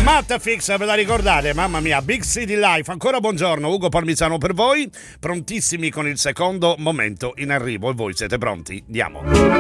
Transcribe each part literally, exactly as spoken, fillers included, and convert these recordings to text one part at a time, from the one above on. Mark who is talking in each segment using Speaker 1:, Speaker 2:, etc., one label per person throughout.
Speaker 1: Matt Fix, ve la ricordate? Mamma mia, Big City Life. Ancora buongiorno, Ugo Parmigiano per voi. Prontissimi con il secondo momento in arrivo. E voi siete pronti? Andiamo.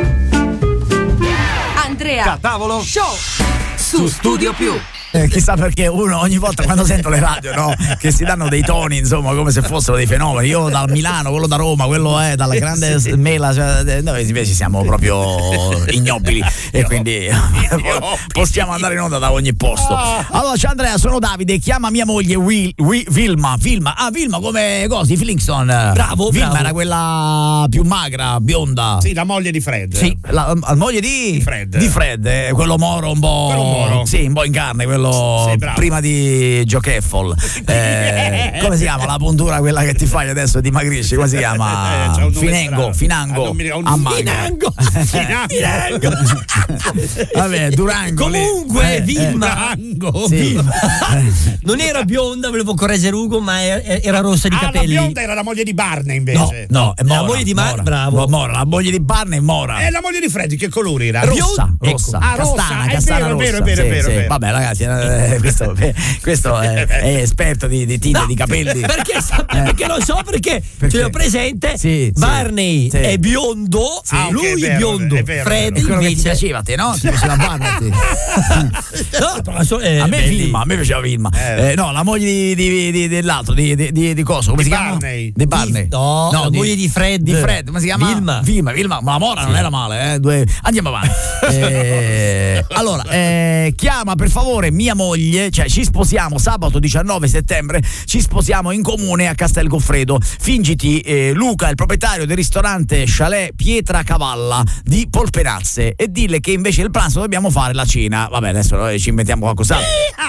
Speaker 2: Andrea
Speaker 3: Catavolo
Speaker 2: Show
Speaker 3: su Studio Più.
Speaker 4: Eh, chissà perché uno ogni volta quando sento le radio, no, che si danno dei toni, insomma, come se fossero dei fenomeni. Io da Milano, quello da Roma, quello è dalla grande
Speaker 1: sì.
Speaker 4: mela, cioè, noi invece siamo proprio ignobili e quindi possiamo andare in onda da ogni posto. Allora, ciao Andrea, sono Davide, chiama mia moglie Will, Will, Vilma, Vilma, ah Vilma come Cosi, Flintstone.
Speaker 3: Bravo,
Speaker 4: Vilma
Speaker 3: bravo.
Speaker 4: era quella più magra, bionda.
Speaker 1: Sì, la moglie di Fred.
Speaker 4: Sì, la, la moglie di
Speaker 1: Fred.
Speaker 4: Di Fred, eh, quello moro un po'.
Speaker 1: Quello moro.
Speaker 4: Sì, un po' in carne, quello
Speaker 1: Sì, bravo.
Speaker 4: prima di Joe Keffel. Eh, come si chiama la puntura quella che ti fai adesso e dimagrisci? Come si chiama?
Speaker 1: Eh, c'ha un nome
Speaker 4: Finango,
Speaker 1: strano.
Speaker 4: Finango.
Speaker 1: Ah, non mi ricordo-
Speaker 4: a Maga.
Speaker 3: Finango.
Speaker 1: Finango.
Speaker 4: Vabbè, Durango. lì.
Speaker 3: Comunque,
Speaker 4: Eh,
Speaker 3: Vilma.
Speaker 1: Durango.
Speaker 4: Sì.
Speaker 3: Non era bionda, volevo correggere Ugo, ma era, era rossa di
Speaker 1: Ah, la
Speaker 3: capelli.
Speaker 1: bionda era la moglie di Barney
Speaker 4: No,
Speaker 1: invece.
Speaker 4: no, è
Speaker 3: La
Speaker 4: Mora.
Speaker 3: moglie di Mar-
Speaker 4: Mora.
Speaker 3: bravo.
Speaker 4: Mora, la moglie di Barney è Mora.
Speaker 1: E la moglie di Fred che colore era?
Speaker 4: Rossa,
Speaker 3: Ecco.
Speaker 4: rossa,
Speaker 1: Ah, rossa,
Speaker 4: castana,
Speaker 1: è
Speaker 4: castana
Speaker 1: vero, è vero,
Speaker 4: rossa.
Speaker 1: è vero,
Speaker 4: Sì,
Speaker 1: è vero,
Speaker 4: sì.
Speaker 1: è vero.
Speaker 4: Vabbè, ragazzi, eh, questo, questo è, è esperto di, di tinte,
Speaker 3: No,
Speaker 4: di capelli.
Speaker 3: Perché, sa-
Speaker 4: Eh.
Speaker 3: perché lo so perché,
Speaker 4: Perché?
Speaker 3: ce l'ho presente.
Speaker 4: Sì, sì,
Speaker 3: Barney
Speaker 4: sì.
Speaker 3: è biondo,
Speaker 1: Sì. Ah, ok,
Speaker 3: lui
Speaker 1: è
Speaker 3: è,
Speaker 1: vero,
Speaker 3: biondo,
Speaker 1: è vero, è
Speaker 3: Fred
Speaker 1: vero.
Speaker 4: Quello che ti
Speaker 3: invece.
Speaker 4: piaceva a te, no? Ti piaceva Barney.
Speaker 3: No, però so- eh,
Speaker 4: A me
Speaker 3: belli.
Speaker 4: Vilma, a me piaceva Vilma.
Speaker 1: Eh.
Speaker 4: Eh, no, la moglie di, di, di, dell'altro, di, di, di, di cosa? Come
Speaker 1: Di
Speaker 4: si chiama?
Speaker 1: Barney.
Speaker 4: Di Barney.
Speaker 3: Di- no, la moglie di Fred.
Speaker 4: Di Fred, come si chiama?
Speaker 3: Vilma.
Speaker 4: Vilma, Vilma. Ma la Mora non era male, eh? Due... Andiamo avanti. Eh, allora, eh, chiama per favore mia moglie, cioè ci sposiamo sabato diciannove settembre, ci sposiamo in comune a Castel Goffredo. Fingiti eh, Luca, il proprietario del ristorante Chalet Pietra Cavalla di Polpenazze, e dille che invece il pranzo dobbiamo fare la cena. Vabbè, adesso noi ci inventiamo qualcos'altro.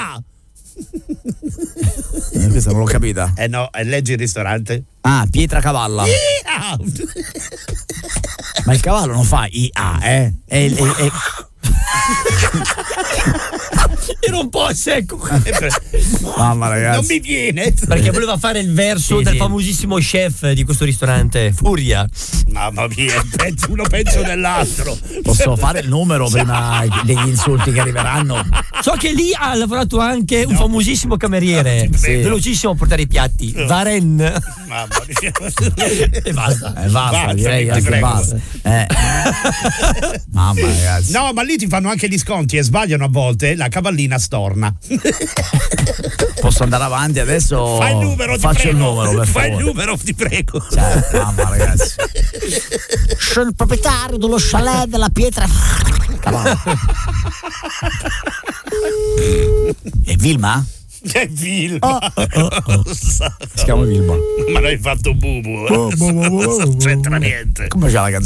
Speaker 4: Eh, questa non l'ho capita.
Speaker 1: Eh no, e leggi il ristorante.
Speaker 4: Ah, Pietra Cavalla.
Speaker 1: Ah.
Speaker 4: Ma il cavallo non fa I A, eh? È, è, è...
Speaker 3: Era un po' a secco.
Speaker 4: Mamma ragazzi.
Speaker 1: Non mi viene.
Speaker 3: Perché voleva fare il verso
Speaker 4: Sì,
Speaker 3: del
Speaker 4: sì.
Speaker 3: famosissimo chef di questo ristorante, Furia.
Speaker 1: Mamma mia, penso- uno penso dell'altro.
Speaker 4: Posso fare il numero prima degli insulti che arriveranno?
Speaker 3: So che lì ha lavorato anche un famosissimo cameriere,
Speaker 1: Sì.
Speaker 3: velocissimo a portare i piatti, Varen.
Speaker 1: Mamma mia.
Speaker 3: E basta.
Speaker 4: Eh, basta,
Speaker 1: Basta,
Speaker 4: direi
Speaker 1: ti
Speaker 4: anche
Speaker 1: prego.
Speaker 4: basta. Eh. Mamma ragazzi.
Speaker 1: No, ma lì ti fanno anche gli sconti e sbagliano a volte, la cavallina storna.
Speaker 4: Posso andare avanti adesso?
Speaker 1: Fai il numero, ti
Speaker 4: Faccio
Speaker 1: prego.
Speaker 4: il numero, per
Speaker 1: Fai il
Speaker 4: favore.
Speaker 1: numero, ti prego.
Speaker 4: Cioè, mamma ragazzi.
Speaker 5: Sono il proprietario dello chalet della Pietra.
Speaker 4: E Vilma?
Speaker 1: Che Vilma.
Speaker 5: Oh,
Speaker 4: oh, oh. Si chiama Vilma.
Speaker 1: Ma l'hai fatto bubu. Eh?
Speaker 4: Oh, boh, boh, boh,
Speaker 1: Non
Speaker 4: boh,
Speaker 1: c'entra
Speaker 4: boh.
Speaker 1: niente.
Speaker 4: Come c'è la canzone?